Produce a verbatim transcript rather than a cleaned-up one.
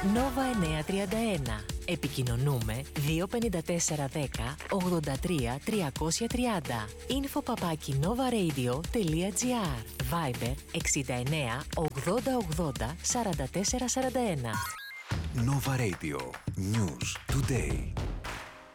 Nova εννιακόσια τριάντα ένα. Επικοινωνούμε δύο πέντε τέσσερα δέκα ογδόντα τρία τριακόσια τριάντα. Info παπάκι novaradio.gr. Viber εξήντα εννέα ογδόντα ογδόντα σαράντα τέσσερα σαράντα ένα. Nova Radio. News Today.